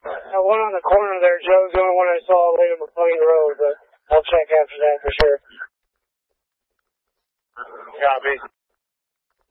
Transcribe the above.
One on the corner there, Joe's the only one I saw later McLean Road, but I'll check after that for sure. Copy.